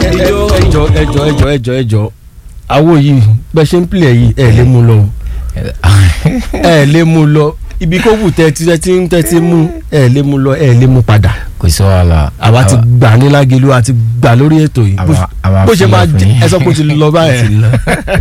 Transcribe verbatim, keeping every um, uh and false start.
ẹjọ ẹjọ ẹjọ ẹjọ ẹjọ àwo yìí bẹ ṣe ń pilẹ̀ yìí ẹ lè mú lọ ẹ lè mú lọ ibi kó wù tẹ ti ti ń tẹ ti mú ẹ lè mú lọ ẹ lè mú padà. kò sí wàhálà. àwa ti gbà ní Lágelú àti gbà lórí ètò yìí bó ṣe máa ẹ sọ pé ó ti lọ báyẹn.